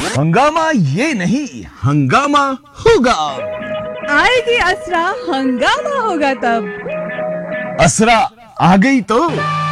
हंगामा ये नहीं, हंगामा होगा। आएगी असरा, हंगामा होगा तब। असरा आ गई तो